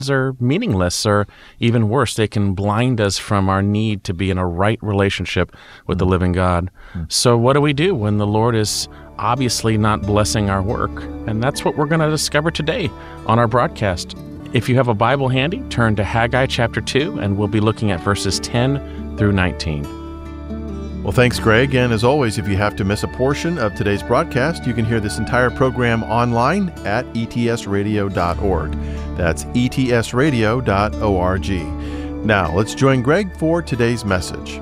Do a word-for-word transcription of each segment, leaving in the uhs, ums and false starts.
are meaningless, or even worse, they can blind us from our need to be in a right relationship with the living God. So what do we do when the Lord is obviously not blessing our work? And that's what we're going to discover today on our broadcast. If you have a Bible handy, turn to Haggai chapter two, and we'll be looking at verses ten through nineteen. Well, thanks, Greg. And as always, if you have to miss a portion of today's broadcast, you can hear this entire program online at e t s radio dot org. That's e t s radio dot org. Now, let's join Greg for today's message.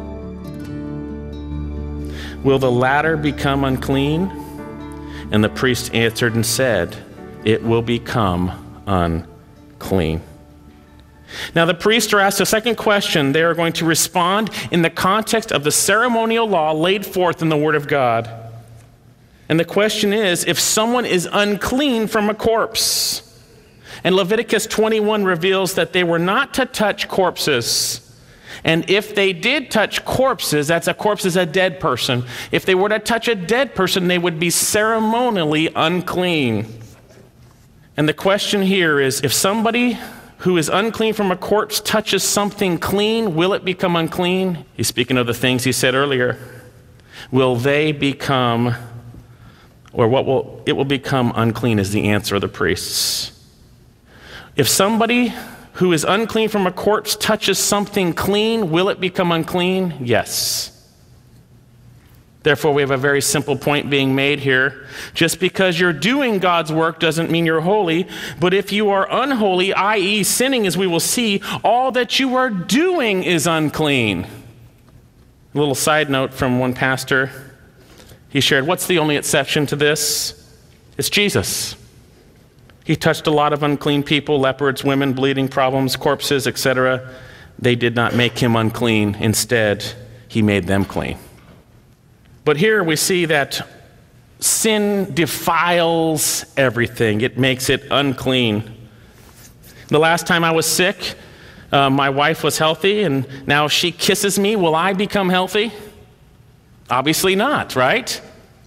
Will the latter become unclean? And the priest answered and said, it will become unclean. Now the priests are asked a second question. They are going to respond in the context of the ceremonial law laid forth in the Word of God. And the question is, if someone is unclean from a corpse, and Leviticus twenty-one reveals that they were not to touch corpses. And if they did touch corpses, that's a corpse is a dead person. If they were to touch a dead person, they would be ceremonially unclean. And the question here is, if somebody who is unclean from a corpse touches something clean, will it become unclean? He's speaking of the things he said earlier. Will they become, or what will, it will become unclean is the answer of the priests. If somebody who is unclean from a corpse touches something clean, will it become unclean? Yes. Therefore, we have a very simple point being made here. Just because you're doing God's work doesn't mean you're holy, but if you are unholy, that is sinning, as we will see, all that you are doing is unclean. A little side note from one pastor. He shared, what's the only exception to this? It's Jesus. He touched a lot of unclean people, leopards, women, bleeding problems, corpses, et cetera. They did not make him unclean. Instead, he made them clean. But here we see that sin defiles everything. It makes it unclean. The last time I was sick, uh, my wife was healthy, and now if she kisses me, will I become healthy? Obviously not, right?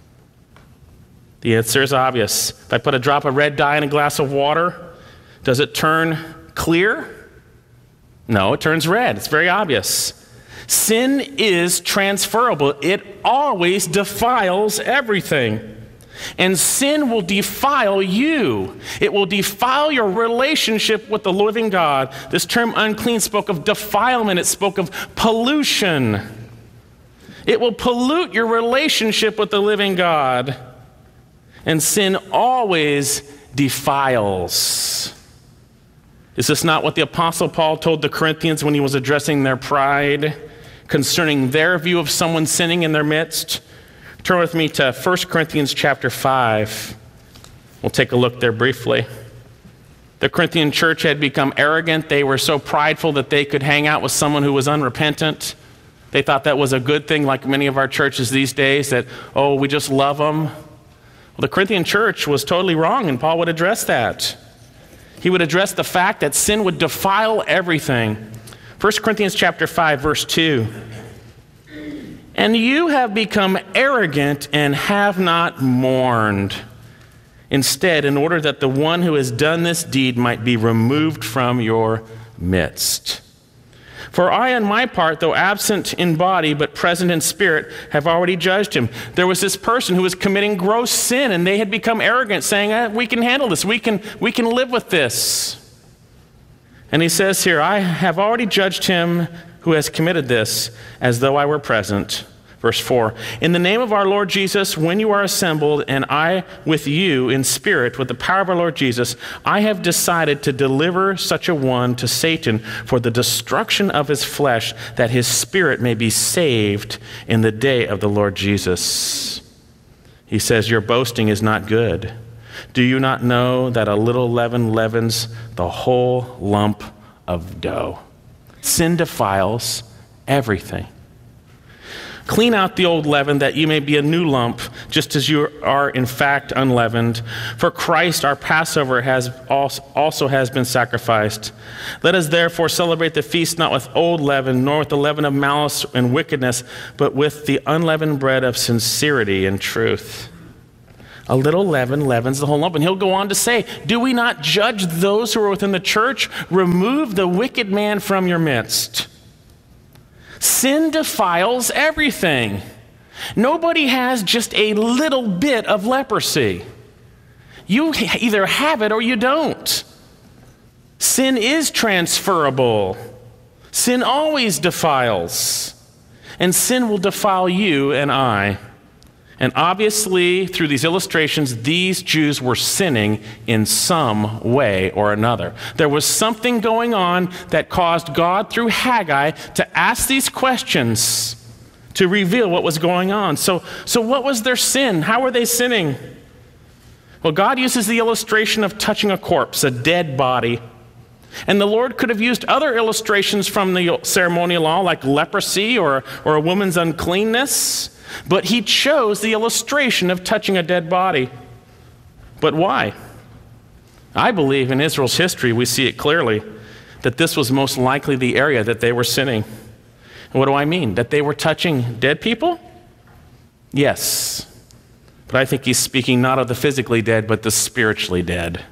The answer is obvious. If I put a drop of red dye in a glass of water, does it turn clear? No, it turns red. It's very obvious. Sin is transferable. It always defiles everything. And sin will defile you. It will defile your relationship with the living God. This term unclean spoke of defilement. It spoke of pollution. It will pollute your relationship with the living God. And sin always defiles. Is this not what the Apostle Paul told the Corinthians when he was addressing their pride concerning their view of someone sinning in their midst? Turn with me to First Corinthians chapter five. We'll take a look there briefly. The Corinthian church had become arrogant. They were so prideful that they could hang out with someone who was unrepentant. They thought that was a good thing, like many of our churches these days, that, oh, we just love them. Well, the Corinthian church was totally wrong, and Paul would address that. He would address the fact that sin would defile everything. First Corinthians chapter five, verse two. And you have become arrogant and have not mourned. Instead, in order that the one who has done this deed might be removed from your midst. For I, on my part, though absent in body, but present in spirit, have already judged him. There was this person who was committing gross sin, and they had become arrogant, saying, eh, we can handle this. We can, we can live with this. And he says here, I have already judged him who has committed this, as though I were present. Verse four, in the name of our Lord Jesus, when you are assembled, and I with you in spirit, with the power of our Lord Jesus, I have decided to deliver such a one to Satan for the destruction of his flesh, that his spirit may be saved in the day of the Lord Jesus. He says, your boasting is not good. Do you not know that a little leaven leavens the whole lump of dough? Sin defiles everything. Clean out the old leaven, that you may be a new lump, just as you are in fact unleavened. For Christ, our Passover, has also has been sacrificed. Let us therefore celebrate the feast not with old leaven, nor with the leaven of malice and wickedness, but with the unleavened bread of sincerity and truth. A little leaven leavens the whole lump. And he'll go on to say, do we not judge those who are within the church? Remove the wicked man from your midst. Sin defiles everything. Nobody has just a little bit of leprosy. You either have it or you don't. Sin is transferable. Sin always defiles. And sin will defile you and I. And obviously, through these illustrations, these Jews were sinning in some way or another. There was something going on that caused God, through Haggai, to ask these questions to reveal what was going on. So, so what was their sin? How were they sinning? Well, God uses the illustration of touching a corpse, a dead body. And the Lord could have used other illustrations from the ceremonial law, like leprosy or, or a woman's uncleanness. But he chose the illustration of touching a dead body. But why? I believe in Israel's history, we see it clearly, that this was most likely the area that they were sinning. And what do I mean? That they were touching dead people? Yes. But I think he's speaking not of the physically dead, but the spiritually dead.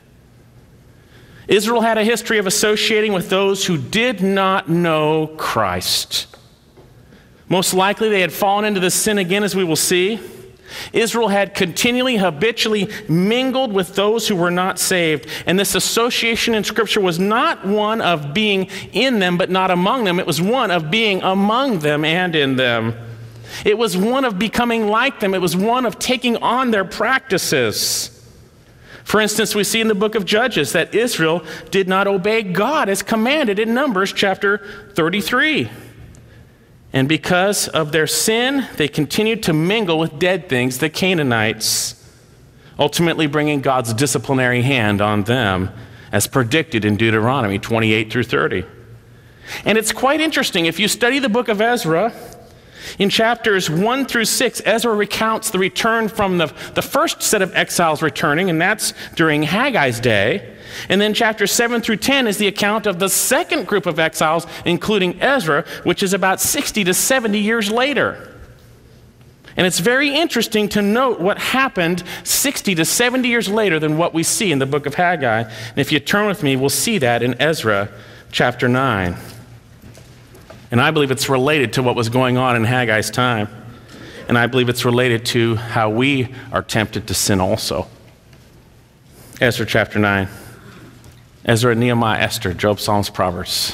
Israel had a history of associating with those who did not know Christ. Most likely they had fallen into this sin again, as we will see. Israel had continually, habitually mingled with those who were not saved. And this association in Scripture was not one of being in them, but not among them. It was one of being among them and in them. It was one of becoming like them. It was one of taking on their practices. For instance, we see in the book of Judges that Israel did not obey God as commanded in Numbers chapter thirty-three. And because of their sin, they continued to mingle with dead things, the Canaanites, ultimately bringing God's disciplinary hand on them, as predicted in Deuteronomy twenty-eight through thirty. And it's quite interesting. If you study the book of Ezra, in chapters one through six, Ezra recounts the return from the, the first set of exiles returning, and that's during Haggai's day. And then chapters seven through ten is the account of the second group of exiles, including Ezra, which is about sixty to seventy years later. And it's very interesting to note what happened sixty to seventy years later than what we see in the book of Haggai. And if you turn with me, we'll see that in Ezra chapter nine. And I believe it's related to what was going on in Haggai's time. And I believe it's related to how we are tempted to sin also. Ezra chapter nine. Ezra, Nehemiah, Esther, Job, Psalms, Proverbs.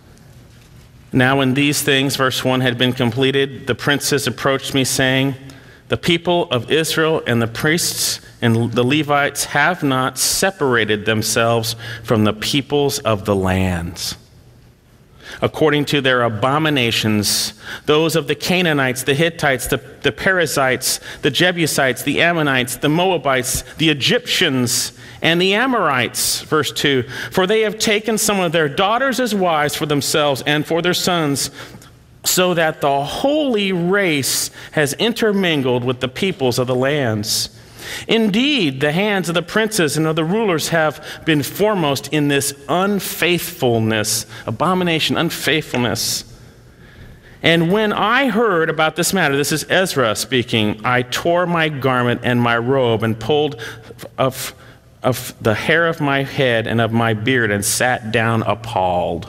Now when these things, verse one, had been completed, the princes approached me, saying, the people of Israel and the priests and the Levites have not separated themselves from the peoples of the lands, according to their abominations, those of the Canaanites, the Hittites, the, the Perizzites, the Jebusites, the Ammonites, the Moabites, the Egyptians, and the Amorites, verse two, for they have taken some of their daughters as wives for themselves and for their sons, so that the holy race has intermingled with the peoples of the lands. Indeed, the hands of the princes and of the rulers have been foremost in this unfaithfulness, abomination, unfaithfulness. And when I heard about this matter, this is Ezra speaking, I tore my garment and my robe and pulled of, of the hair of my head and of my beard and sat down appalled.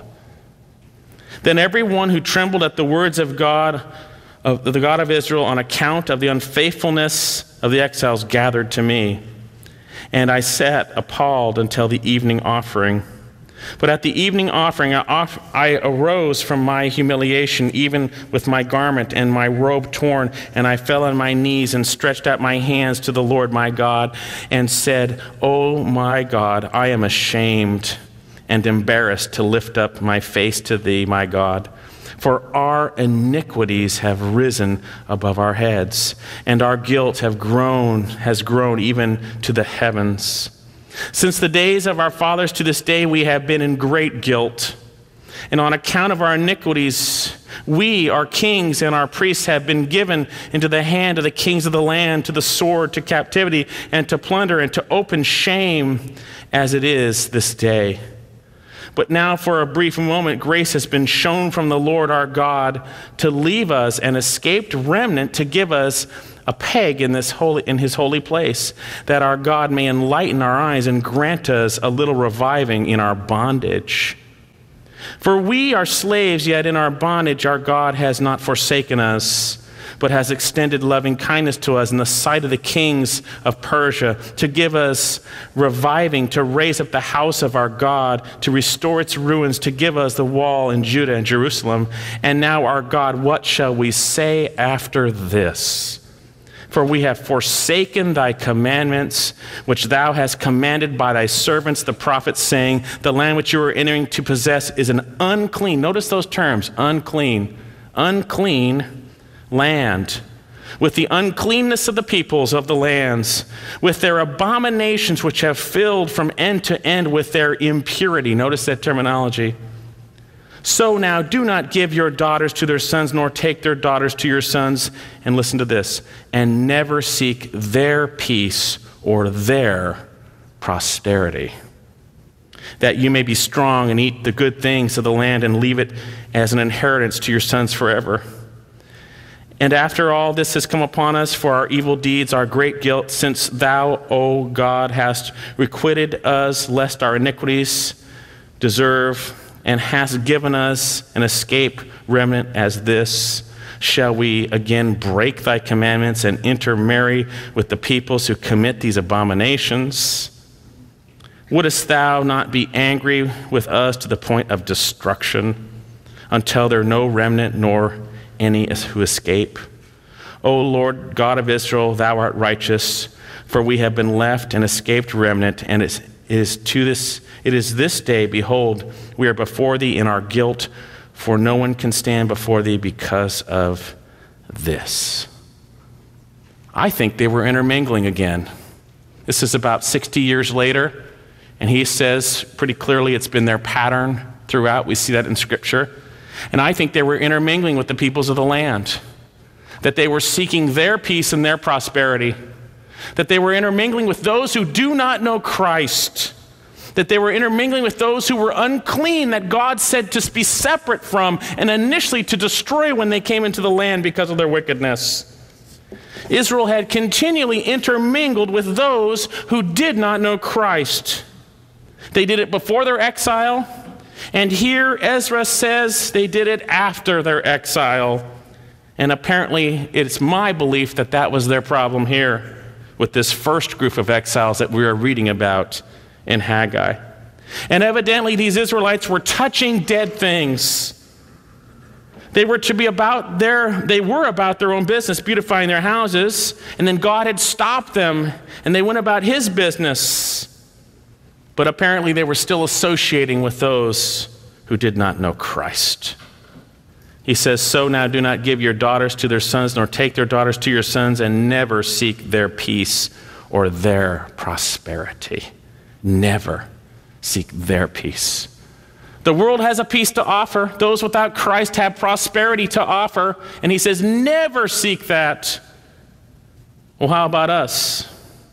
Then everyone who trembled at the words of God, of the God of Israel, on account of the unfaithfulness of the exiles, gathered to me. And I sat appalled until the evening offering. But at the evening offering, I, off, I arose from my humiliation, even with my garment and my robe torn, and I fell on my knees and stretched out my hands to the Lord my God and said, "Oh my God, I am ashamed and embarrassed to lift up my face to thee, my God. For our iniquities have risen above our heads, and our guilt have grown, has grown even to the heavens. Since the days of our fathers to this day we have been in great guilt, and on account of our iniquities we, our kings and our priests, have been given into the hand of the kings of the land, to the sword, to captivity, and to plunder, and to open shame, as it is this day. But now for a brief moment grace has been shown from the Lord our God to leave us an escaped remnant, to give us a peg in this holy in his holy place, that our God may enlighten our eyes and grant us a little reviving in our bondage. For we are slaves, yet in our bondage our God has not forsaken us, but has extended loving kindness to us in the sight of the kings of Persia, to give us reviving, to raise up the house of our God, to restore its ruins, to give us the wall in Judah and Jerusalem. And now, our God, what shall we say after this? For we have forsaken thy commandments, which thou hast commanded by thy servants the prophets, saying, the land which you are entering to possess is an unclean, notice those terms, unclean, unclean land, with the uncleanness of the peoples of the lands, with their abominations which have filled from end to end with their impurity. Notice that terminology. So now do not give your daughters to their sons, nor take their daughters to your sons. And listen to this, and never seek their peace or their prosperity, that you may be strong and eat the good things of the land and leave it as an inheritance to your sons forever. And after all this has come upon us for our evil deeds, our great guilt, since thou, O God, hast requited us, lest our iniquities deserve, and hast given us an escape remnant as this, shall we again break thy commandments and intermarry with the peoples who commit these abominations? Wouldest thou not be angry with us to the point of destruction, until there no remnant nor any who escape? O Lord God of Israel, thou art righteous, for we have been left an escaped remnant, and it is to this it is this day, behold, we are before thee in our guilt, for no one can stand before thee because of this. I think they were intermingling again. This is about sixty years later, and he says pretty clearly it's been their pattern throughout. We see that in Scripture. And I think they were intermingling with the peoples of the land, that they were seeking their peace and their prosperity, that they were intermingling with those who do not know Christ, that they were intermingling with those who were unclean, that God said to be separate from and initially to destroy when they came into the land because of their wickedness. Israel had continually intermingled with those who did not know Christ. They did it before their exile, and here Ezra says they did it after their exile. And apparently it's my belief that that was their problem here with this first group of exiles that we are reading about in Haggai. And evidently these Israelites were touching dead things. They were to be about their, they were about their own business, beautifying their houses, and then God had stopped them, and they went about his business. But apparently they were still associating with those who did not know Christ. He says, so now do not give your daughters to their sons, nor take their daughters to your sons, and never seek their peace or their prosperity. Never seek their peace. The world has a peace to offer. Those without Christ have prosperity to offer. And he says, never seek that. Well, how about us?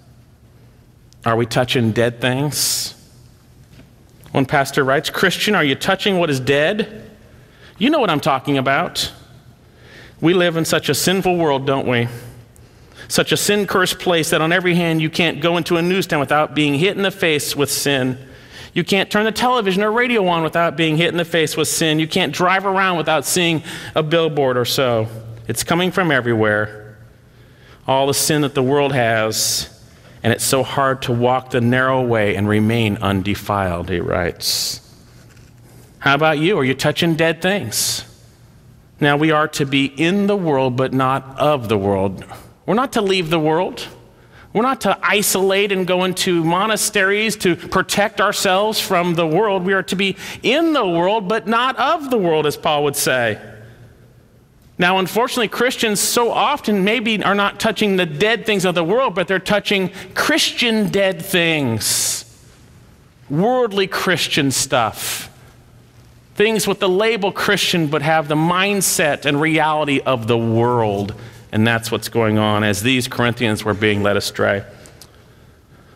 Are we touching dead things? One pastor writes, Christian, are you touching what is dead? You know what I'm talking about. We live in such a sinful world, don't we? Such a sin-cursed place that on every hand you can't go into a newsstand without being hit in the face with sin. You can't turn the television or radio on without being hit in the face with sin. You can't drive around without seeing a billboard or so. It's coming from everywhere. All the sin that the world has, and it's so hard to walk the narrow way and remain undefiled, he writes. How about you? Are you touching dead things? Now, we are to be in the world, but not of the world. We're not to leave the world. We're not to isolate and go into monasteries to protect ourselves from the world. We are to be in the world, but not of the world, as Paul would say. Now, unfortunately, Christians so often maybe are not touching the dead things of the world, but they're touching Christian dead things, worldly Christian stuff. Things with the label Christian, but have the mindset and reality of the world. And that's what's going on as these Corinthians were being led astray.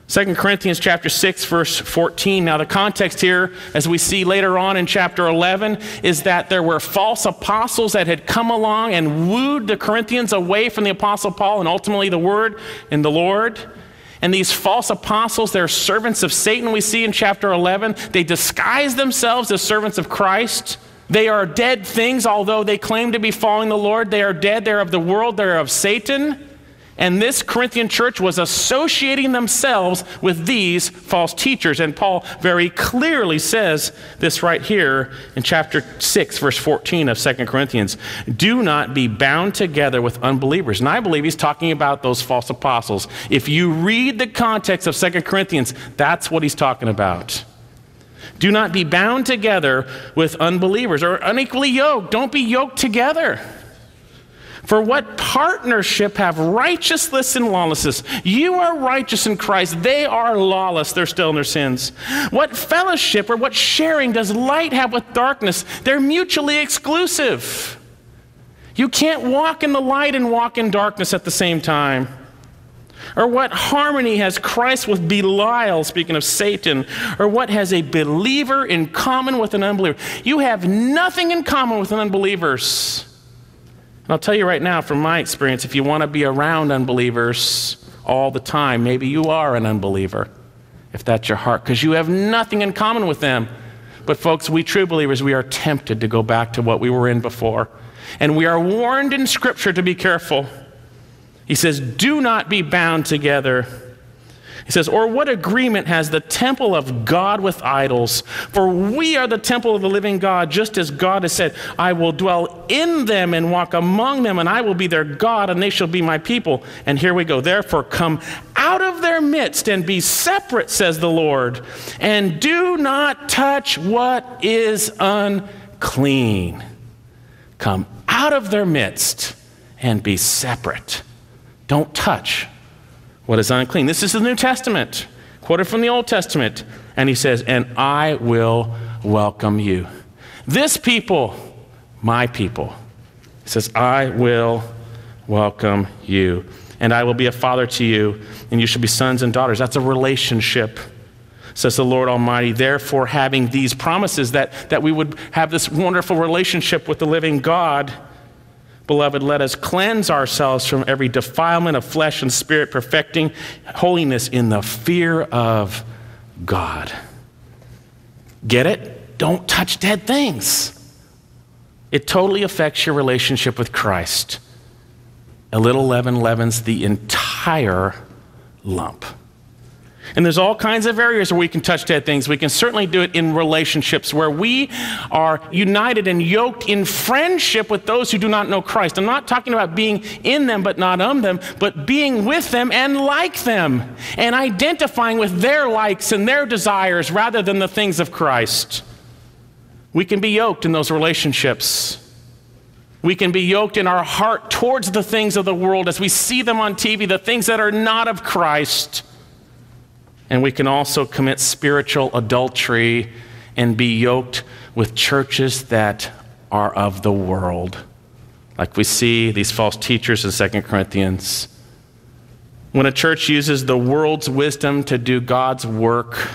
Second Corinthians chapter six, verse fourteen. Now the context here, as we see later on in chapter eleven, is that there were false apostles that had come along and wooed the Corinthians away from the apostle Paul and ultimately the word and the Lord. And these false apostles, they're servants of Satan, we see in chapter eleven. They disguise themselves as servants of Christ. They are dead things, although they claim to be following the Lord. They are dead. They're of the world. They're of Satan. And this Corinthian church was associating themselves with these false teachers. And Paul very clearly says this right here in chapter six, verse fourteen of Second Corinthians. Do not be bound together with unbelievers. And I believe he's talking about those false apostles. If you read the context of Second Corinthians, that's what he's talking about. Do not be bound together with unbelievers or unequally yoked. Don't be yoked together. For what partnership have righteousness and lawlessness? You are righteous in Christ. They are lawless. They're still in their sins. What fellowship or what sharing does light have with darkness? They're mutually exclusive. You can't walk in the light and walk in darkness at the same time. Or what harmony has Christ with Belial, speaking of Satan? Or what has a believer in common with an unbeliever? You have nothing in common with unbelievers. And I'll tell you right now, from my experience, if you want to be around unbelievers all the time, maybe you are an unbeliever, if that's your heart, because you have nothing in common with them. But folks, we true believers, we are tempted to go back to what we were in before. And we are warned in Scripture to be careful. He says, do not be bound together. He says, or what agreement has the temple of God with idols? For we are the temple of the living God, just as God has said, I will dwell in them and walk among them, and I will be their God, and they shall be my people. And here we go. Therefore, come out of their midst and be separate, says the Lord, and do not touch what is unclean. Come out of their midst and be separate. Don't touch what is unclean. This is the New Testament, quoted from the Old Testament. And he says, and I will welcome you. This people, my people. He says, I will welcome you. And I will be a father to you, and you shall be sons and daughters. That's a relationship, says the Lord Almighty. Therefore, having these promises that, that we would have this wonderful relationship with the living God, beloved, let us cleanse ourselves from every defilement of flesh and spirit, perfecting holiness in the fear of God. Get it? Don't touch dead things. It totally affects your relationship with Christ. A little leaven leavens the entire lump. And there's all kinds of areas where we can touch dead things. We can certainly do it in relationships where we are united and yoked in friendship with those who do not know Christ. I'm not talking about being in them but not of them, but being with them and like them and identifying with their likes and their desires rather than the things of Christ. We can be yoked in those relationships. We can be yoked in our heart towards the things of the world as we see them on T V, the things that are not of Christ. And we can also commit spiritual adultery and be yoked with churches that are of the world. Like we see these false teachers in Second Corinthians. When a church uses the world's wisdom to do God's work,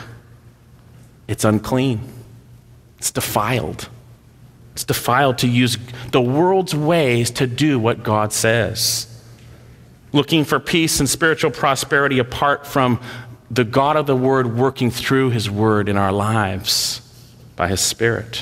it's unclean. It's defiled. It's defiled to use the world's ways to do what God says. Looking for peace and spiritual prosperity apart from the God of the Word working through His Word in our lives by His Spirit.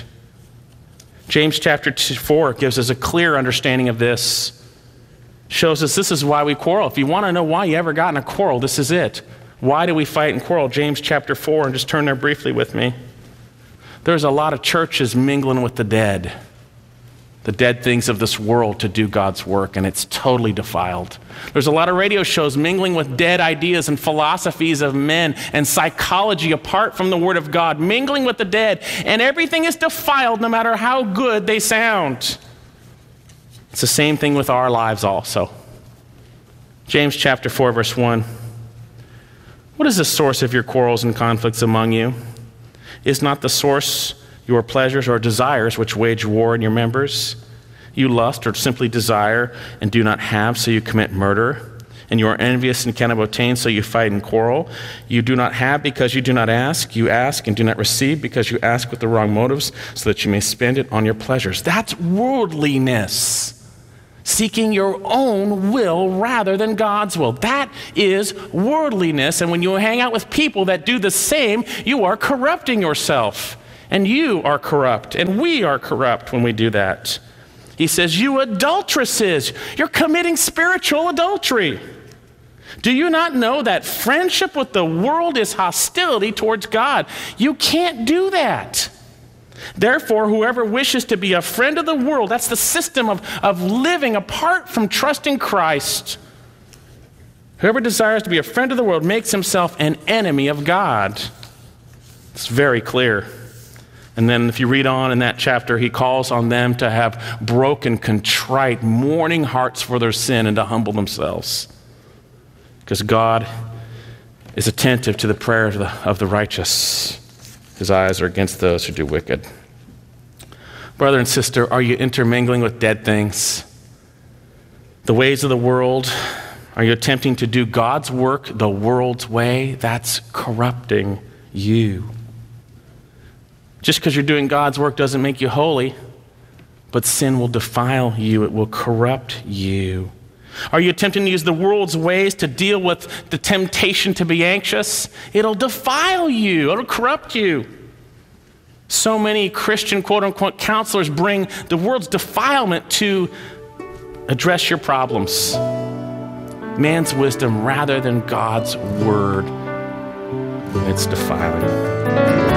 James chapter four gives us a clear understanding of this. Shows us this is why we quarrel. If you want to know why you ever got in a quarrel, this is it. Why do we fight and quarrel? James chapter four, and just turn there briefly with me. There's a lot of churches mingling with the dead. The dead things of this world to do God's work, and it's totally defiled. There's a lot of radio shows mingling with dead ideas and philosophies of men and psychology apart from the Word of God, mingling with the dead, and everything is defiled no matter how good they sound. It's the same thing with our lives also. James chapter four, verse one. What is the source of your quarrels and conflicts among you? Is not the source your pleasures or desires which wage war in your members? You lust or simply desire and do not have, so you commit murder. and you are envious and cannot obtain, so you fight and quarrel. You do not have because you do not ask. You ask and do not receive because you ask with the wrong motives, so that you may spend it on your pleasures. That's worldliness. Seeking your own will rather than God's will. That is worldliness. And when you hang out with people that do the same, you are corrupting yourself. And you are corrupt. And we are corrupt when we do that. He says, you adulteresses, you're committing spiritual adultery. Do you not know that friendship with the world is hostility towards God? You can't do that. Therefore, whoever wishes to be a friend of the world, that's the system of, of living apart from trusting Christ. Whoever desires to be a friend of the world makes himself an enemy of God. It's very clear. And then if you read on in that chapter, he calls on them to have broken, contrite, mourning hearts for their sin and to humble themselves. Because God is attentive to the prayers of the, of the righteous. His eyes are against those who do wicked. Brother and sister, are you intermingling with dead things? The ways of the world? Are you attempting to do God's work the world's way? That's corrupting you. Just because you're doing God's work doesn't make you holy, but sin will defile you. It will corrupt you. Are you attempting to use the world's ways to deal with the temptation to be anxious? It'll defile you. It'll corrupt you. So many Christian quote-unquote counselors bring the world's defilement to address your problems. Man's wisdom rather than God's word. It's defiling.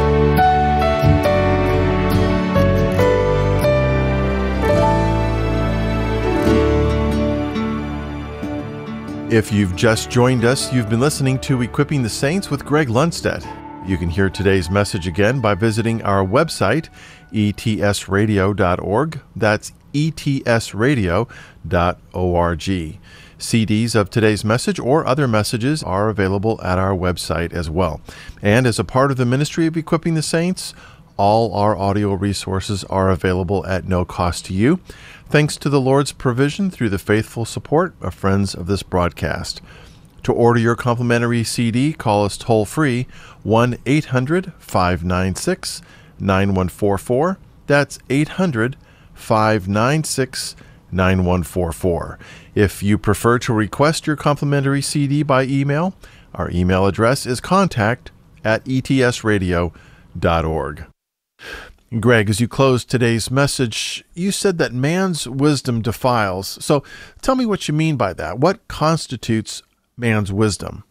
If you've just joined us, you've been listening to Equipping the Saints with Greg Lundstedt. You can hear today's message again by visiting our website, e t s radio dot org. That's e t s radio dot org. C Ds of today's message or other messages are available at our website as well. And as a part of the ministry of Equipping the Saints, all our audio resources are available at no cost to you, thanks to the Lord's provision through the faithful support of friends of this broadcast. To order your complimentary C D, call us toll-free, one eight hundred five nine six nine one four four. That's eight hundred five nine six nine one four four. If you prefer to request your complimentary C D by email, our email address is contact at e t s radio dot org. Greg, as you close today's message, you said that man's wisdom defiles. So tell me what you mean by that. What constitutes man's wisdom?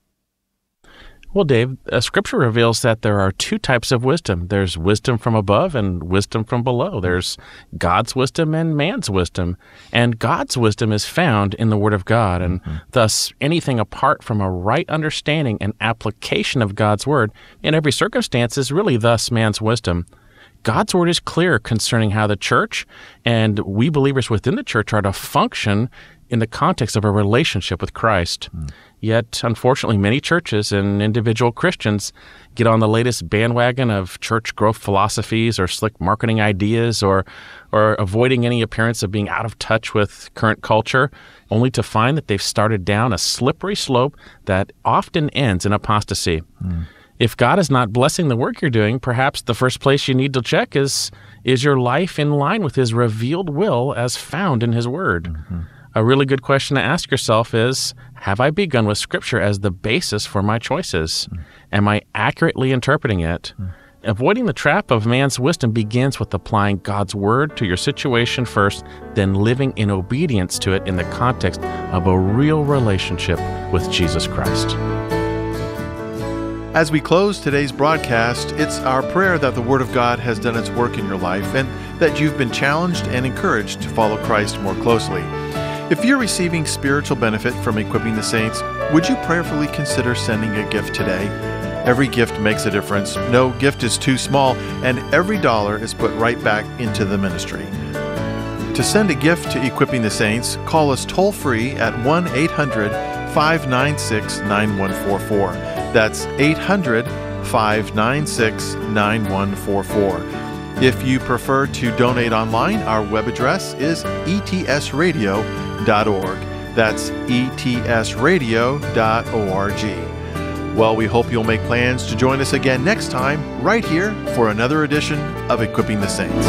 Well, Dave, uh, Scripture reveals that there are two types of wisdom. There's wisdom from above and wisdom from below. There's God's wisdom and man's wisdom. And God's wisdom is found in the Word of God. And mm-hmm. thus, anything apart from a right understanding and application of God's Word in every circumstance is really thus man's wisdom. God's Word is clear concerning how the church and we believers within the church are to function in the context of a relationship with Christ. Mm. Yet, unfortunately, many churches and individual Christians get on the latest bandwagon of church growth philosophies or slick marketing ideas or or avoiding any appearance of being out of touch with current culture, only to find that they've started down a slippery slope that often ends in apostasy. Mm. If God is not blessing the work you're doing, perhaps the first place you need to check is, is your life in line with His revealed will as found in His Word? Mm-hmm. A really good question to ask yourself is, have I begun with Scripture as the basis for my choices? Mm. Am I accurately interpreting it? Mm. Avoiding the trap of man's wisdom begins with applying God's Word to your situation first, then living in obedience to it in the context of a real relationship with Jesus Christ. As we close today's broadcast, it's our prayer that the Word of God has done its work in your life and that you've been challenged and encouraged to follow Christ more closely. If you're receiving spiritual benefit from Equipping the Saints, would you prayerfully consider sending a gift today? Every gift makes a difference. No gift is too small, and every dollar is put right back into the ministry. To send a gift to Equipping the Saints, call us toll-free at one eight hundred five nine six nine one four four. That's eight hundred five nine six nine one four four. If you prefer to donate online, our web address is e t s radio dot org. That's E T S radio dot org. Well, we hope you'll make plans to join us again next time, right here, for another edition of Equipping the Saints.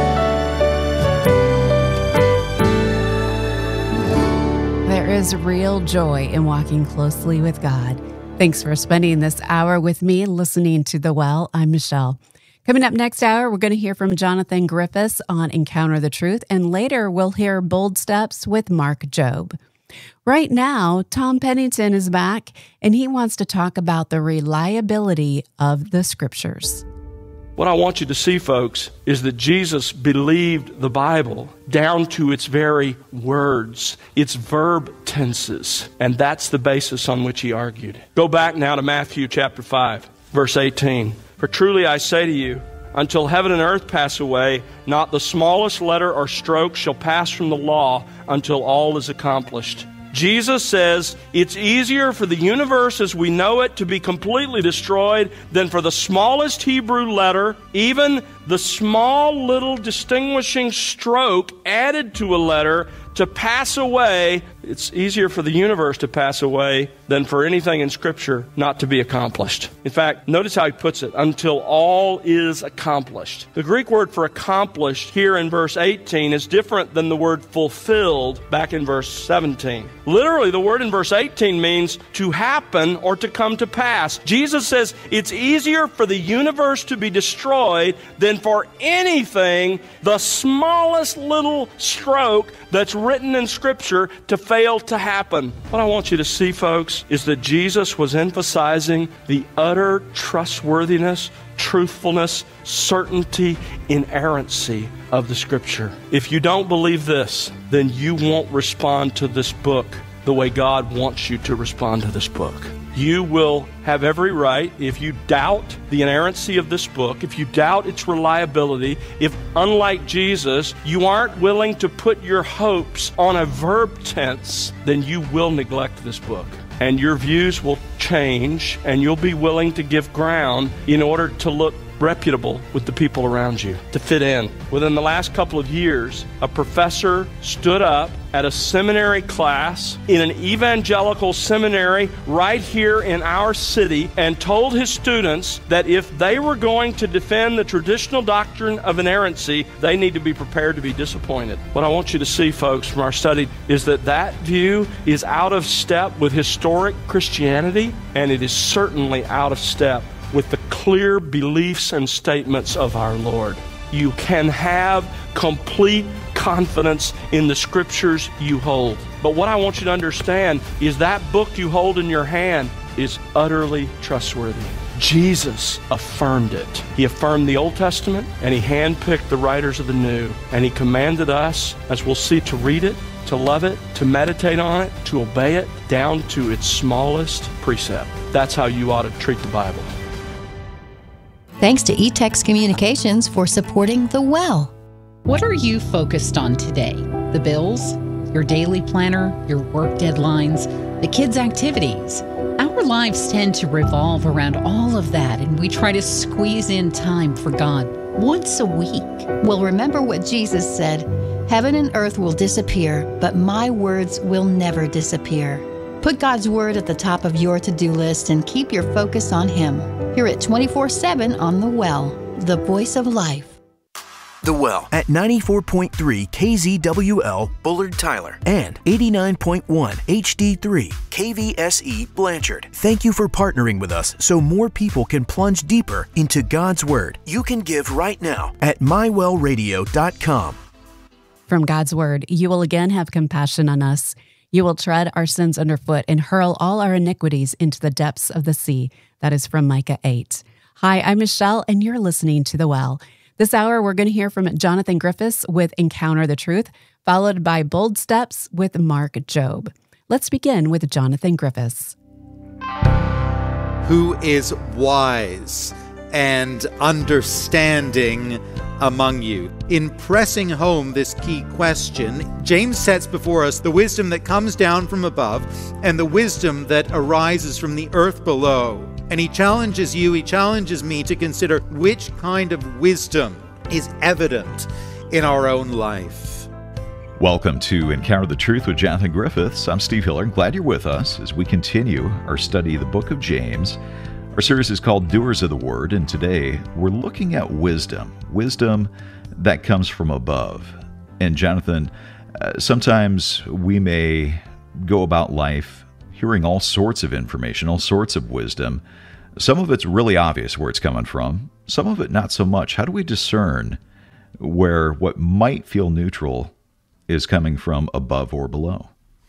There is real joy in walking closely with God. Thanks for spending this hour with me listening to The Well. I'm Michelle. Coming up next hour, we're going to hear from Jonathan Griffiths on Encounter the Truth, and later we'll hear Bold Steps with Mark Jobe. Right now, Tom Pennington is back, and he wants to talk about the reliability of the Scriptures. What I want you to see, folks, is that Jesus believed the Bible down to its very words, its verb tenses, and that's the basis on which he argued. Go back now to Matthew chapter five, verse eighteen. For truly I say to you, until heaven and earth pass away, not the smallest letter or stroke shall pass from the law until all is accomplished. Jesus says it's easier for the universe as we know it to be completely destroyed than for the smallest Hebrew letter, even the small little distinguishing stroke added to a letter, to pass away. It's easier for the universe to pass away than for anything in Scripture not to be accomplished. In fact, notice how he puts it, until all is accomplished. The Greek word for accomplished here in verse eighteen is different than the word fulfilled back in verse seventeen. Literally, the word in verse eighteen means to happen or to come to pass. Jesus says it's easier for the universe to be destroyed than for anything, the smallest little stroke that's written in Scripture, to fail to happen. What I want you to see, folks, is that Jesus was emphasizing the utter trustworthiness, truthfulness, certainty, inerrancy of the Scripture. If you don't believe this, then you won't respond to this book the way God wants you to respond to this book. You will have every right, if you doubt the inerrancy of this book, if you doubt its reliability, if, unlike Jesus, you aren't willing to put your hopes on a verb tense, then you will neglect this book. And your views will change, and you'll be willing to give ground in order to look reputable with the people around you, to fit in. Within the last couple of years, a professor stood up at a seminary class in an evangelical seminary right here in our city and told his students that if they were going to defend the traditional doctrine of inerrancy, they need to be prepared to be disappointed. What I want you to see, folks, from our study is that that view is out of step with historic Christianity, and it is certainly out of step with the clear beliefs and statements of our Lord. You can have complete confidence in the Scriptures you hold. But what I want you to understand is that book you hold in your hand is utterly trustworthy. Jesus affirmed it. He affirmed the Old Testament, and he handpicked the writers of the New. And he commanded us, as we'll see, to read it, to love it, to meditate on it, to obey it, down to its smallest precept. That's how you ought to treat the Bible. Thanks to eText Communications for supporting The Well. What are you focused on today? The bills, your daily planner, your work deadlines, the kids' activities. Our lives tend to revolve around all of that, and we try to squeeze in time for God once a week. Well, remember what Jesus said, heaven and earth will disappear, but my words will never disappear. Put God's Word at the top of your to-do list and keep your focus on Him. Hear it twenty-four seven on The Well, the voice of life. The Well at ninety-four point three K Z W L Bullard Tyler and eighty-nine point one H D three K V S E Blanchard. Thank you for partnering with us so more people can plunge deeper into God's Word. You can give right now at my well radio dot com. From God's Word, you will again have compassion on us. You will tread our sins underfoot and hurl all our iniquities into the depths of the sea. That is from Micah eight. Hi, I'm Michelle, and you're listening to The Well. This hour, we're going to hear from Jonathan Griffiths with Encounter the Truth, followed by Bold Steps with Mark Jobe. Let's begin with Jonathan Griffiths. Who is wise and understanding among you? In pressing home this key question, James sets before us the wisdom that comes down from above and the wisdom that arises from the earth below. And he challenges you, he challenges me to consider which kind of wisdom is evident in our own life. Welcome to Encounter the Truth with Jonathan Griffiths. I'm Steve Hiller. Glad you're with us as we continue our study of the book of James. Our series is called Doers of the Word, and today we're looking at wisdom, wisdom that comes from above. And Jonathan, uh, sometimes we may go about life hearing all sorts of information, all sorts of wisdom. Some of it's really obvious where it's coming from, some of it not so much. How do we discern where what might feel neutral is coming from above or below?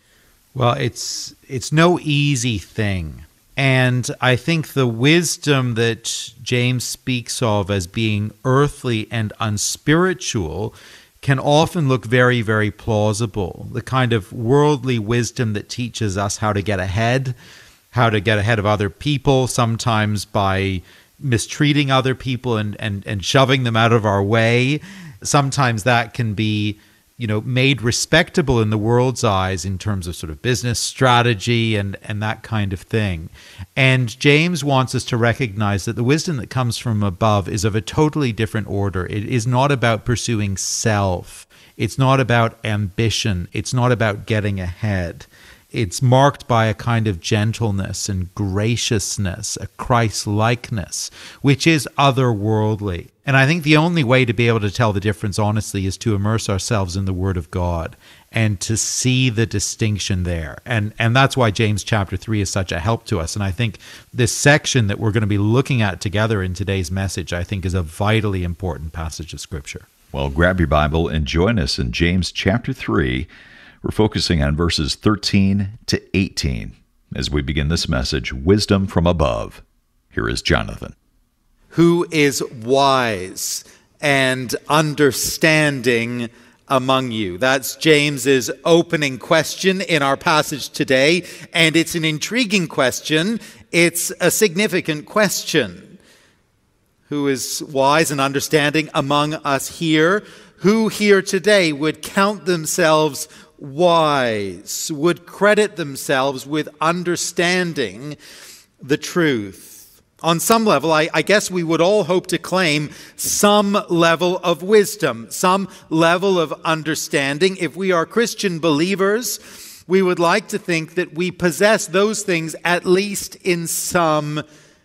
Well, it's it's no easy thing. And I think the wisdom that James speaks of as being earthly and unspiritual can often look very, very plausible. The kind of worldly wisdom that teaches us how to get ahead, how to get ahead of other people, sometimes by mistreating other people and, and, and shoving them out of our way. Sometimes that can be, you know, made respectable in the world's eyes in terms of sort of business strategy and, and that kind of thing. And James wants us to recognize that the wisdom that comes from above is of a totally different order. It is not about pursuing self. It's not about ambition. It's not about getting ahead. It's marked by a kind of gentleness and graciousness, a Christ-likeness, which is otherworldly. And I think the only way to be able to tell the difference honestly is to immerse ourselves in the Word of God and to see the distinction there. And and that's why James chapter three is such a help to us. And I think this section that we're going to be looking at together in today's message, I think, is a vitally important passage of Scripture. Well, grab your Bible and join us in James chapter three. We're focusing on verses thirteen to eighteen as we begin this message, Wisdom from Above. Here is Jonathan. Who is wise and understanding among you? That's James's opening question in our passage today, and it's an intriguing question. It's a significant question. Who is wise and understanding among us here? Who here today would count themselves wise, would credit themselves with understanding the truth? On some level, I, I guess we would all hope to claim some level of wisdom, some level of understanding. If we are Christian believers, we would like to think that we possess those things at least in some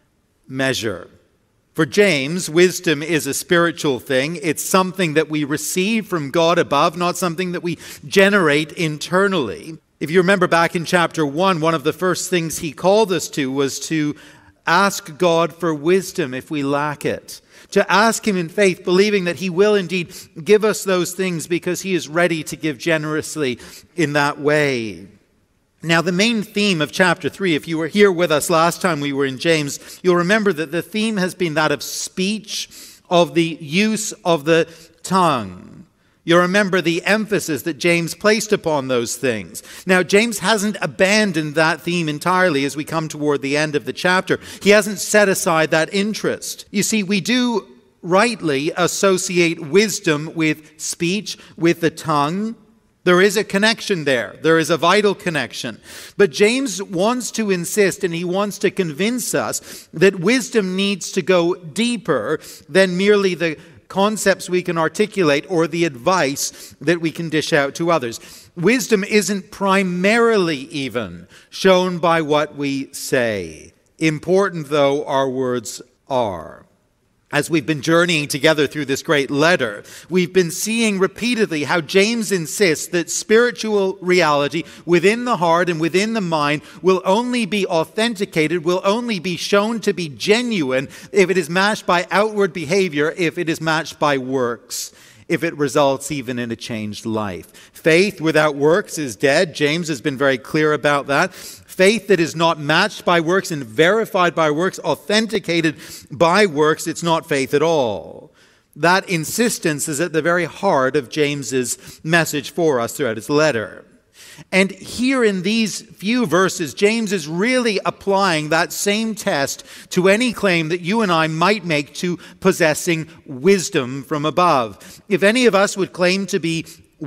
measure. For James, wisdom is a spiritual thing. It's something that we receive from God above, not something that we generate internally. If you remember back in chapter one, one of the first things he called us to was to ask God for wisdom if we lack it. To ask him in faith, believing that he will indeed give us those things because he is ready to give generously in that way. Now, the main theme of chapter three, if you were here with us last time we were in James, you'll remember that the theme has been that of speech, of the use of the tongue. You'll remember the emphasis that James placed upon those things. Now, James hasn't abandoned that theme entirely as we come toward the end of the chapter. He hasn't set aside that interest. You see, we do rightly associate wisdom with speech, with the tongue. There is a connection there. There is a vital connection. But James wants to insist and he wants to convince us that wisdom needs to go deeper than merely the concepts we can articulate or the advice that we can dish out to others. Wisdom isn't primarily even shown by what we say. Important though our words are. As we've been journeying together through this great letter, we've been seeing repeatedly how James insists that spiritual reality within the heart and within the mind will only be authenticated, will only be shown to be genuine if it is matched by outward behavior, if it is matched by works, if it results even in a changed life. Faith without works is dead. James has been very clear about that. Faith that is not matched by works and verified by works, authenticated by works, it's not faith at all. That insistence is at the very heart of James's message for us throughout his letter. And here in these few verses, James is really applying that same test to any claim that you and I might make to possessing wisdom from above. If any of us would claim to be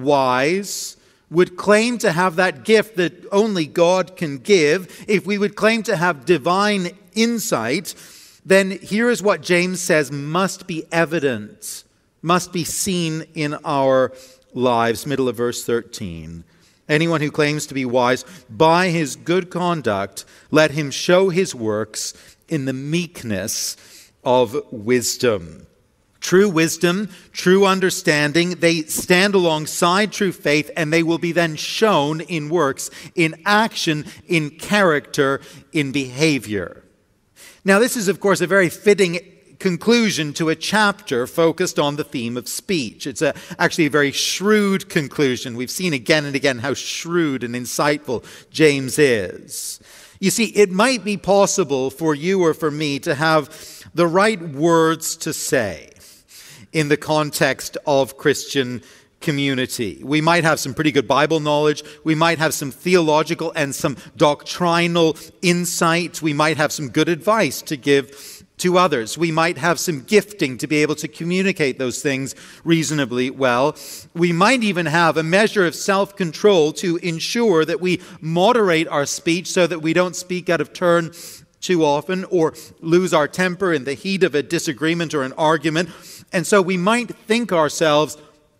wise, would claim to have that gift that only God can give, if we would claim to have divine insight, then here is what James says must be evident must be seen in our lives. Middle of verse thirteen. Anyone who claims to be wise, by his good conduct, let him show his works in the meekness of wisdom. True wisdom, true understanding, they stand alongside true faith, and they will be then shown in works, in action, in character, in behavior. Now, this is, of course, a very fitting conclusion to a chapter focused on the theme of speech. It's a, actually a very shrewd conclusion. We've seen again and again how shrewd and insightful James is. You see, it might be possible for you or for me to have the right words to say in the context of Christian community. We might have some pretty good Bible knowledge. We might have some theological and some doctrinal insight. We might have some good advice to give to others. We might have some gifting to be able to communicate those things reasonably well. We might even have a measure of self-control to ensure that we moderate our speech so that we don't speak out of turn too often or lose our temper in the heat of a disagreement or an argument. And so we might think ourselves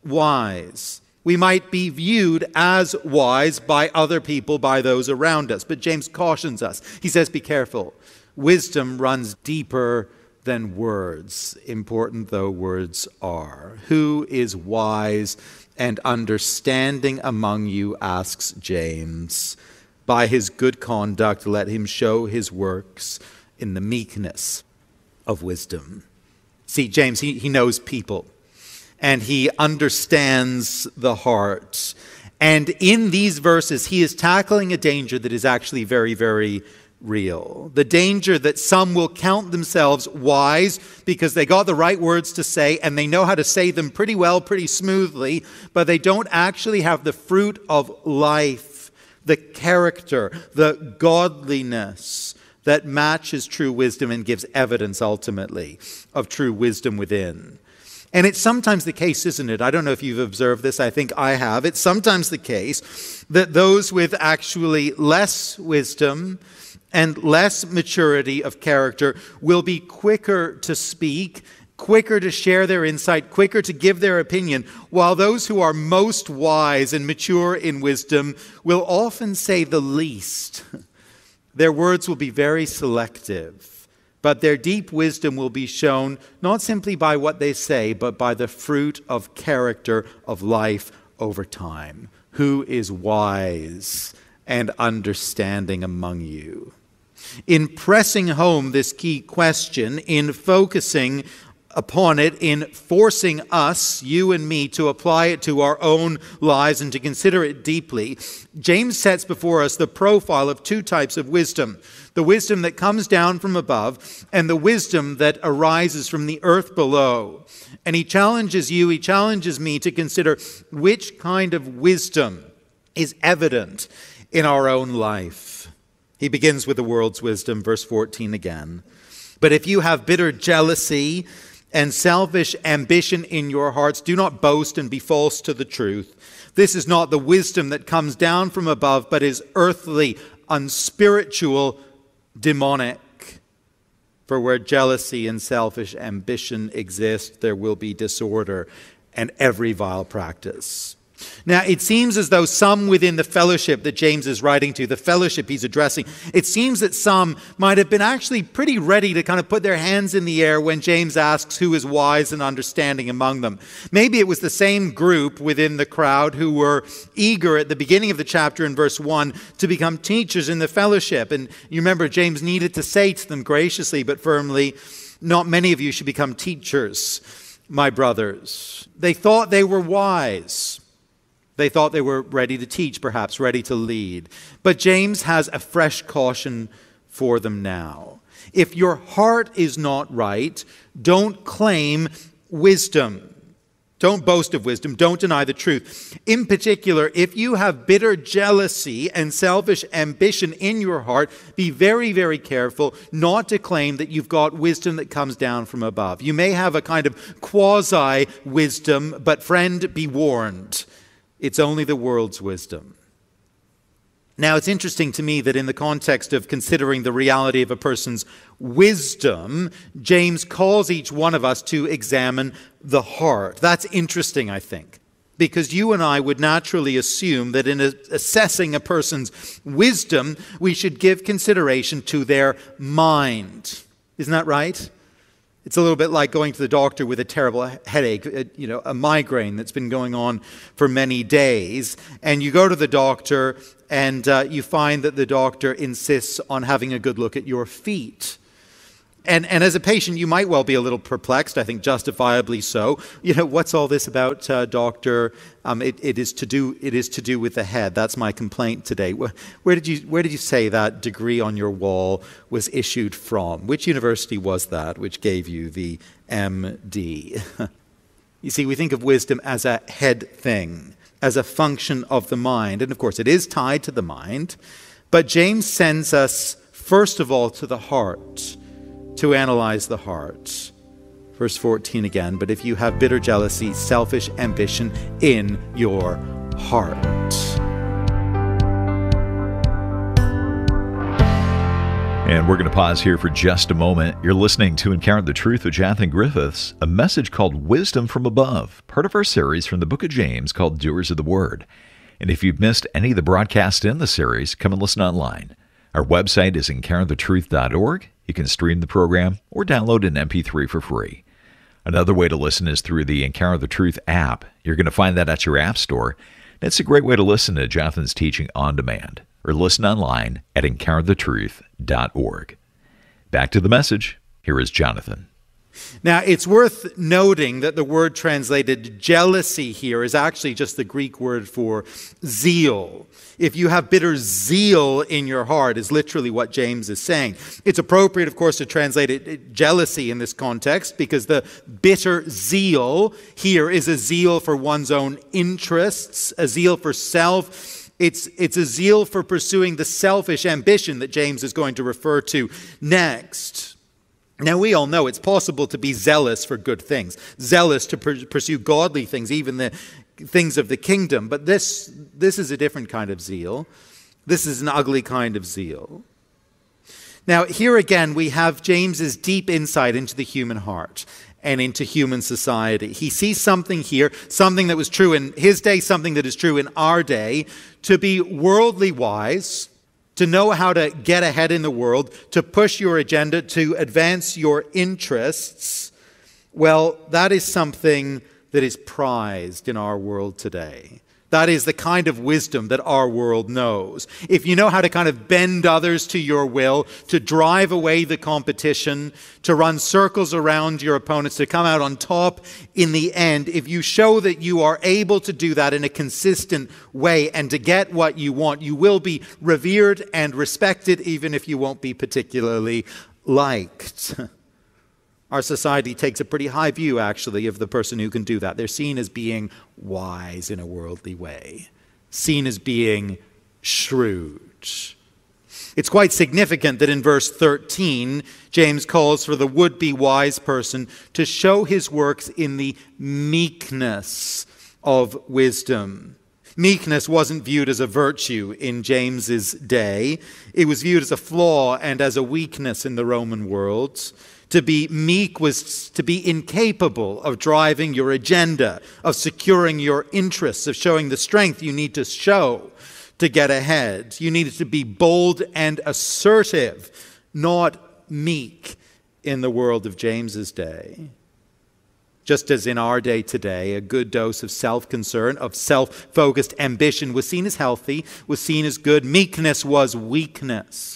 wise. We might be viewed as wise by other people, by those around us. But James cautions us. He says, be careful. Wisdom runs deeper than words, important though words are. Who is wise and understanding among you, asks James. By his good conduct, let him show his works in the meekness of wisdom. See, James, he, he knows people, and he understands the heart. And in these verses, he is tackling a danger that is actually very, very real. The danger that some will count themselves wise because they got the right words to say and they know how to say them pretty well, pretty smoothly, but they don't actually have the fruit of life, the character, the godliness that matches true wisdom and gives evidence ultimately of true wisdom within. And it's sometimes the case, isn't it? I don't know if you've observed this. I think I have. It's sometimes the case that those with actually less wisdom and less maturity of character will be quicker to speak, quicker to share their insight, quicker to give their opinion, while those who are most wise and mature in wisdom will often say the least. Their words will be very selective, but their deep wisdom will be shown not simply by what they say, but by the fruit of character of life over time. Who is wise and understanding among you? In pressing home this key question, in focusing upon it, in forcing us, you and me, to apply it to our own lives and to consider it deeply, James sets before us the profile of two types of wisdom. The wisdom that comes down from above and the wisdom that arises from the earth below. And he challenges you, he challenges me to consider which kind of wisdom is evident in our own life. He begins with the world's wisdom, verse fourteen again. But if you have bitter jealousy and selfish ambition in your hearts, do not boast and be false to the truth. This is not the wisdom that comes down from above, but is earthly, unspiritual, demonic. For where jealousy and selfish ambition exist, there will be disorder and every vile practice. Now, it seems as though some within the fellowship that James is writing to, the fellowship he's addressing, it seems that some might have been actually pretty ready to kind of put their hands in the air when James asks who is wise and understanding among them. Maybe it was the same group within the crowd who were eager at the beginning of the chapter in verse one to become teachers in the fellowship. And you remember James needed to say to them graciously but firmly, not many of you should become teachers, my brothers. They thought they were wise. They thought they were ready to teach, perhaps ready to lead. But James has a fresh caution for them now. If your heart is not right, don't claim wisdom. Don't boast of wisdom. Don't deny the truth. In particular, if you have bitter jealousy and selfish ambition in your heart, be very, very careful not to claim that you've got wisdom that comes down from above. You may have a kind of quasi-wisdom, but friend, be warned. It's only the world's wisdom. Now, it's interesting to me that in the context of considering the reality of a person's wisdom, James calls each one of us to examine the heart. That's interesting, I think, because you and I would naturally assume that in assessing a person's wisdom, we should give consideration to their mind. Isn't that right? It's a little bit like going to the doctor with a terrible headache, you know, a migraine that's been going on for many days. And you go to the doctor and uh, you find that the doctor insists on having a good look at your feet. And, and as a patient, you might well be a little perplexed, I think justifiably so. You know, what's all this about, uh, doctor? Um, it, it is to do it is to do with the head. That's my complaint today. Where, where did you where did you say that degree on your wall was issued from? Which university was that which gave you the M D? You see, we think of wisdom as a head thing, as a function of the mind. And of course, it is tied to the mind. But James sends us, first of all, to the heart, to analyze the heart. Verse fourteen again, but if you have bitter jealousy, selfish ambition in your heart. And we're going to pause here for just a moment. You're listening to Encounter the Truth with Jonathan Griffiths, a message called Wisdom from Above, part of our series from the book of James called Doers of the Word. And if you've missed any of the broadcasts in the series, come and listen online. Our website is encounter the truth dot org. You can stream the program or download an M P three for free. Another way to listen is through the Encounter the Truth app. You're going to find that at your app store. It's a great way to listen to Jonathan's teaching on demand, or listen online at encounter the truth dot org. Back to the message. Here is Jonathan. Now, it's worth noting that the word translated jealousy here is actually just the Greek word for zeal. If you have bitter zeal in your heart is literally what James is saying. It's appropriate, of course, to translate it jealousy in this context because the bitter zeal here is a zeal for one's own interests, a zeal for self. It's, it's a zeal for pursuing the selfish ambition that James is going to refer to next. Now, we all know it's possible to be zealous for good things, zealous to per- pursue godly things, even the things of the kingdom. But this, this is a different kind of zeal. This is an ugly kind of zeal. Now, here again, we have James's deep insight into the human heart and into human society. He sees something here, something that was true in his day, something that is true in our day, to be worldly wise, to know how to get ahead in the world, to push your agenda, to advance your interests. Well, that is something that is prized in our world today. That is the kind of wisdom that our world knows. If you know how to kind of bend others to your will, to drive away the competition, to run circles around your opponents, to come out on top in the end, if you show that you are able to do that in a consistent way and to get what you want, you will be revered and respected, even if you won't be particularly liked. Our society takes a pretty high view, actually, of the person who can do that. They're seen as being wise in a worldly way, seen as being shrewd. It's quite significant that in verse thirteen, James calls for the would-be wise person to show his works in the meekness of wisdom. Meekness wasn't viewed as a virtue in James's day. It was viewed as a flaw and as a weakness in the Roman world. To be meek was to be incapable of driving your agenda, of securing your interests, of showing the strength you need to show to get ahead. You needed to be bold and assertive, not meek in the world of James's day. Just as in our day today, a good dose of self-concern, of self-focused ambition was seen as healthy, was seen as good. Meekness was weakness.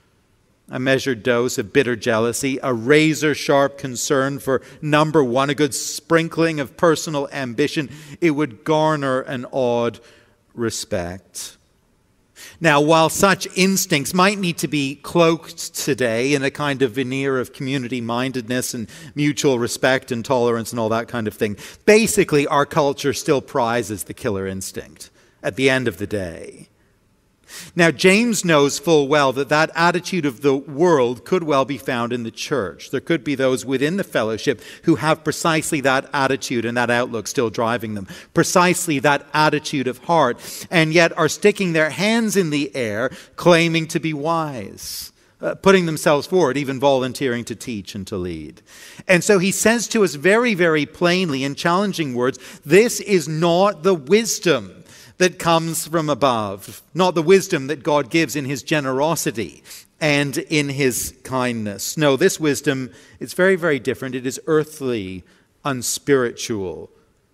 A measured dose of bitter jealousy, a razor-sharp concern for number one, a good sprinkling of personal ambition, it would garner an awed respect. Now, while such instincts might need to be cloaked today in a kind of veneer of community-mindedness and mutual respect and tolerance and all that kind of thing, basically our culture still prizes the killer instinct at the end of the day. Now, James knows full well that that attitude of the world could well be found in the church. There could be those within the fellowship who have precisely that attitude and that outlook still driving them, precisely that attitude of heart, and yet are sticking their hands in the air, claiming to be wise, uh, putting themselves forward, even volunteering to teach and to lead. And so he says to us very, very plainly in challenging words, this is not the wisdom that comes from above, not the wisdom that God gives in his generosity and in his kindness. No, this wisdom is very, very different. It is earthly, unspiritual,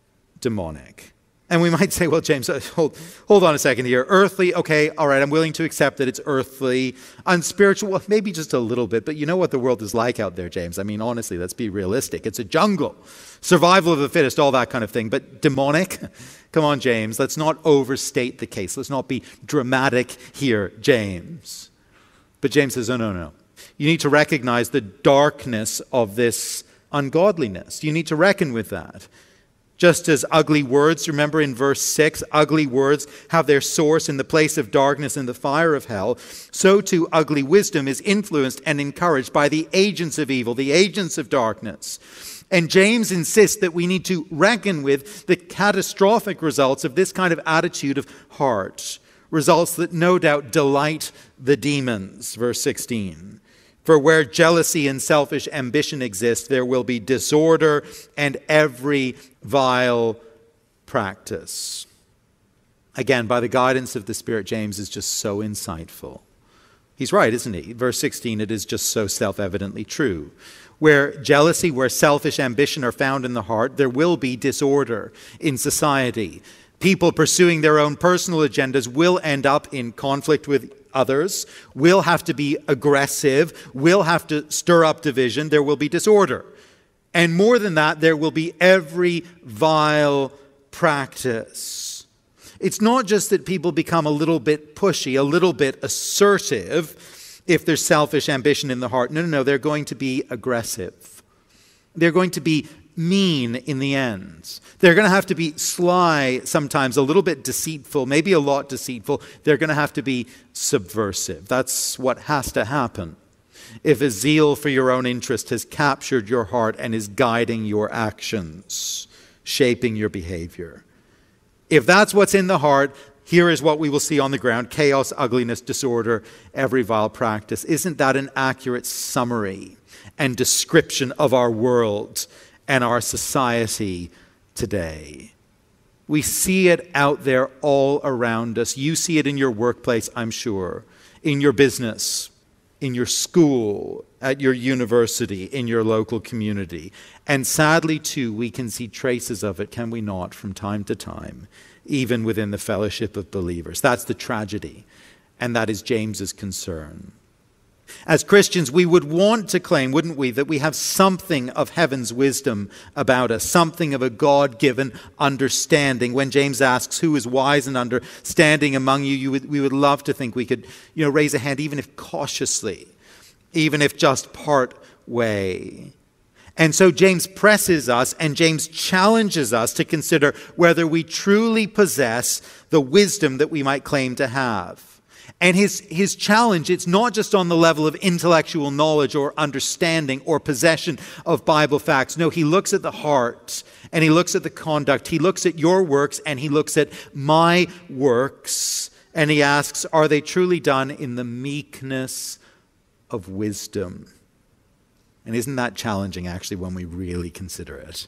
demonic. And we might say, well, James, hold, hold on a second here. Earthly, okay, all right, I'm willing to accept that it's earthly. Unspiritual, well, maybe just a little bit. But you know what the world is like out there, James. I mean, honestly, let's be realistic. It's a jungle. Survival of the fittest, all that kind of thing. But demonic? Come on, James. Let's not overstate the case. Let's not be dramatic here, James. But James says, oh, no, no. You need to recognize the darkness of this ungodliness. You need to reckon with that. Just as ugly words, remember in verse six, ugly words have their source in the place of darkness and the fire of hell, so too ugly wisdom is influenced and encouraged by the agents of evil, the agents of darkness. And James insists that we need to reckon with the catastrophic results of this kind of attitude of heart, results that no doubt delight the demons, verse sixteen. For where jealousy and selfish ambition exist, there will be disorder and every vile practice. Again, by the guidance of the Spirit, James is just so insightful. He's right, isn't he? Verse sixteen, it is just so self-evidently true. Where jealousy, where selfish ambition are found in the heart, there will be disorder in society. People pursuing their own personal agendas will end up in conflict with others, will have to be aggressive, will have to stir up division, there will be disorder. And more than that, there will be every vile practice. It's not just that people become a little bit pushy, a little bit assertive if there's selfish ambition in the heart. No, no, no, they're going to be aggressive. They're going to be mean in the end. They're going to have to be sly, sometimes a little bit deceitful, maybe a lot deceitful. They're going to have to be subversive. That's what has to happen if a zeal for your own interest has captured your heart and is guiding your actions, shaping your behavior. If that's what's in the heart, here is what we will see on the ground: chaos, ugliness, disorder, every vile practice. Isn't that an accurate summary and description of our world and our society today? We see it out there all around us. You see it in your workplace, I'm sure, in your business, in your school, at your university, in your local community. And sadly, too, we can see traces of it, can we not, from time to time, even within the fellowship of believers. That's the tragedy, and that is James's concern. As Christians, we would want to claim, wouldn't we, that we have something of heaven's wisdom about us, something of a God-given understanding. When James asks, who is wise and understanding among you, you would, we would love to think we could, you know, raise a hand, even if cautiously, even if just part way. And so James presses us and James challenges us to consider whether we truly possess the wisdom that we might claim to have. And his, his challenge, it's not just on the level of intellectual knowledge or understanding or possession of Bible facts. No, he looks at the heart and he looks at the conduct. He looks at your works and he looks at my works. And he asks, are they truly done in the meekness of wisdom? And isn't that challenging, actually, when we really consider it?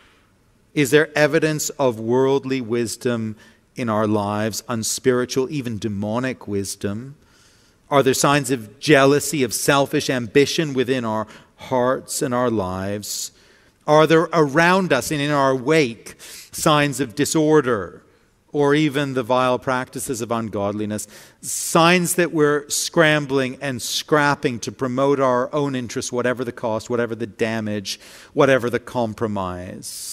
Is there evidence of worldly wisdom in our lives, unspiritual, even demonic wisdom? Are there signs of jealousy, of selfish ambition within our hearts and our lives? Are there around us and in our wake signs of disorder or even the vile practices of ungodliness? Signs that we're scrambling and scrapping to promote our own interests, whatever the cost, whatever the damage, whatever the compromise.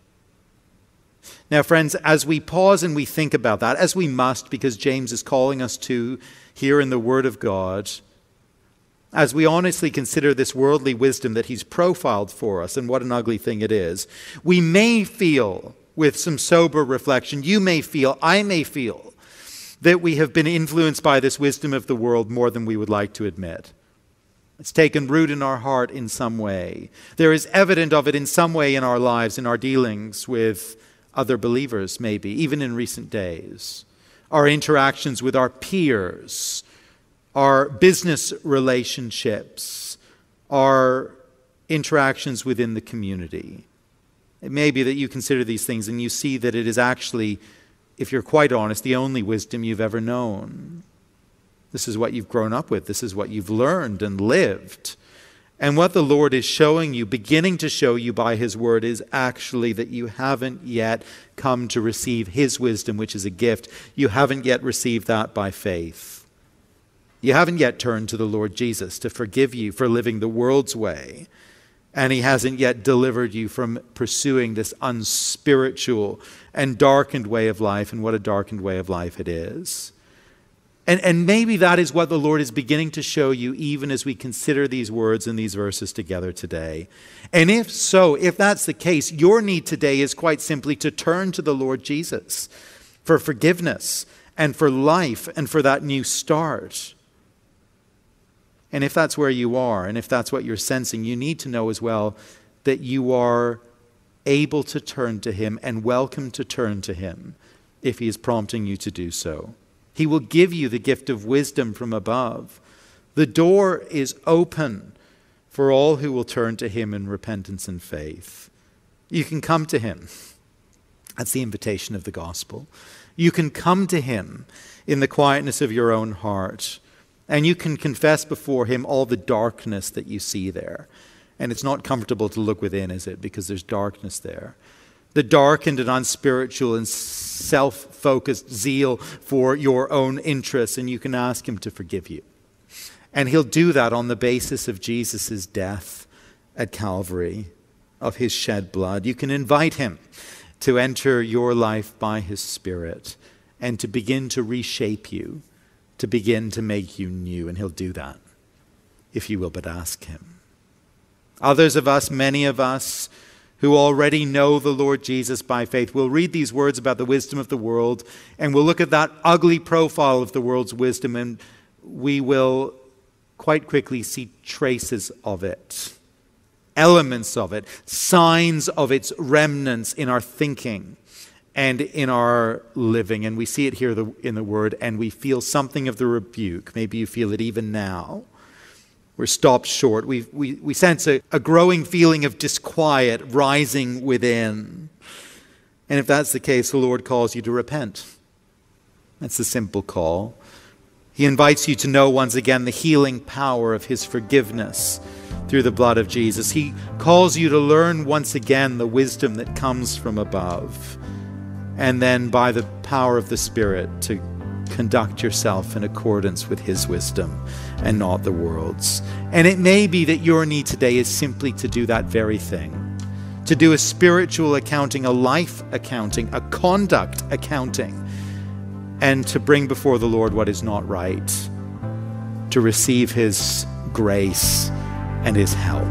Now, friends, as we pause and we think about that, as we must, because James is calling us to here in the Word of God, as we honestly consider this worldly wisdom that he's profiled for us, and what an ugly thing it is, we may feel, with some sober reflection, you may feel, I may feel, that we have been influenced by this wisdom of the world more than we would like to admit. It's taken root in our heart in some way. There is evidence of it in some way in our lives, in our dealings with other believers, maybe, even in recent days. Our interactions with our peers, our business relationships, our interactions within the community. It may be that you consider these things and you see that it is actually, if you're quite honest, the only wisdom you've ever known. This is what you've grown up with. This is what you've learned and lived. And what the Lord is showing you, beginning to show you by His Word, is actually that you haven't yet come to receive His wisdom, which is a gift. You haven't yet received that by faith. You haven't yet turned to the Lord Jesus to forgive you for living the world's way. And He hasn't yet delivered you from pursuing this unspiritual and darkened way of life. And what a darkened way of life it is. And, and maybe that is what the Lord is beginning to show you even as we consider these words and these verses together today. And if so, if that's the case, your need today is quite simply to turn to the Lord Jesus for forgiveness and for life and for that new start. And if that's where you are, and if that's what you're sensing, you need to know as well that you are able to turn to Him and welcome to turn to Him if He is prompting you to do so. He will give you the gift of wisdom from above. The door is open for all who will turn to Him in repentance and faith. You can come to Him. That's the invitation of the gospel. You can come to Him in the quietness of your own heart, and you can confess before Him all the darkness that you see there. And it's not comfortable to look within, is it? Because there's darkness there. The darkened and unspiritual and self-focused zeal for your own interests, and you can ask Him to forgive you. And He'll do that on the basis of Jesus' death at Calvary, of His shed blood. You can invite Him to enter your life by His Spirit and to begin to reshape you, to begin to make you new, and He'll do that if you will but ask Him. Others of us, many of us, who already know the Lord Jesus by faith, will read these words about the wisdom of the world, and we'll look at that ugly profile of the world's wisdom, and we will quite quickly see traces of it, elements of it, signs of its remnants in our thinking and in our living. And we see it here in the Word, and we feel something of the rebuke. Maybe you feel it even now. We're stopped short. We we we sense a, a growing feeling of disquiet rising within. And if that's the case, the Lord calls you to repent. That's the simple call. He invites you to know once again the healing power of His forgiveness through the blood of Jesus. He calls you to learn once again the wisdom that comes from above. And then by the power of the Spirit to conduct yourself in accordance with His wisdom and not the world's. And it may be that your need today is simply to do that very thing. To do a spiritual accounting, a life accounting, a conduct accounting, and to bring before the Lord what is not right, to receive His grace and His help.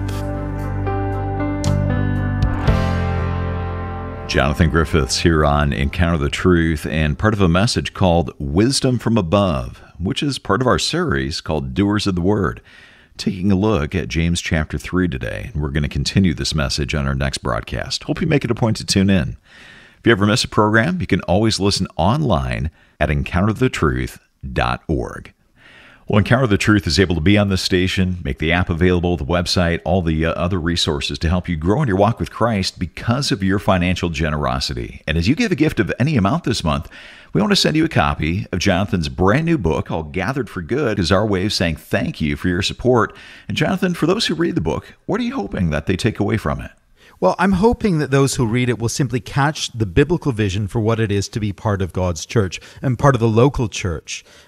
Jonathan Griffiths here on Encounter the Truth, and part of a message called Wisdom from Above, which is part of our series called Doers of the Word. Taking a look at James chapter three today. We're going to continue this message on our next broadcast. Hope you make it a point to tune in. If you ever miss a program, you can always listen online at encounter the truth dot org. Well, Encounter the Truth is able to be on this station, make the app available, the website, all the uh, other resources to help you grow in your walk with Christ because of your financial generosity. And as you give a gift of any amount this month, we want to send you a copy of Jonathan's brand new book called Gathered for Good, is our way of saying thank you for your support. And Jonathan, for those who read the book, what are you hoping that they take away from it? Well, I'm hoping that those who read it will simply catch the biblical vision for what it is to be part of God's church and part of the local church.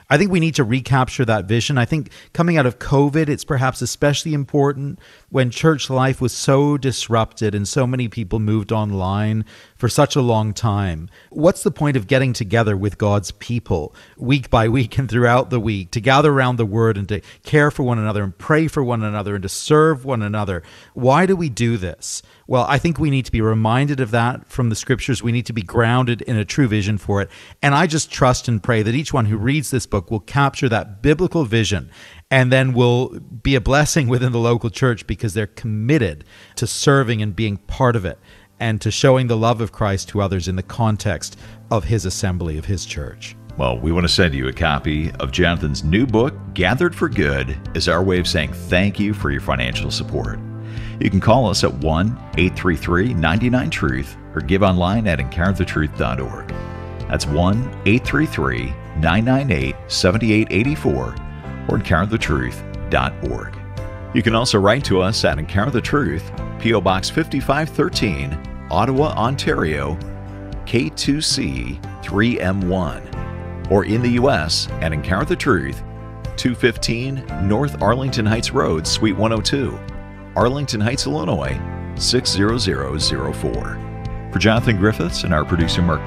I think we need to recapture that vision. I think coming out of COVID, it's perhaps especially important when church life was so disrupted and so many people moved online for such a long time. What's the point of getting together with God's people week by week and throughout the week to gather around the Word and to care for one another and pray for one another and to serve one another? Why do we do this? Well, I think we need to be reminded of that from the Scriptures. We need to be grounded in a true vision for it. And I just trust and pray that each one who reads this book will capture that biblical vision and then will be a blessing within the local church because they're committed to serving and being part of it and to showing the love of Christ to others in the context of his assembly, of his church. Well, we want to send you a copy of Jonathan's new book, Gathered for Good, as our way of saying thank you for your financial support. You can call us at one eight three three, nine nine, truth or give online at encounter the truth dot org. That's one eight three three, nine nine eight, seven eight eight four or encounter the truth dot org. You can also write to us at Encounter the Truth, P O Box fifty-five thirteen, Ottawa, Ontario, K two C three M one, or in the U S at Encounter the Truth, two fifteen North Arlington Heights Road, Suite one oh two, Arlington Heights, Illinois, six zero zero zero four. For Jonathan Griffiths and our producer Mark